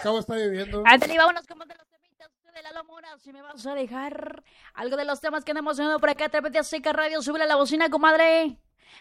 acabo de estar viviendo. Ándale, vámonos con más de los temitas de Lalo Mora. Si me vas a dejar algo de los temas que han emocionado por acá a través de Azteca Radio, súbele a la bocina, comadre.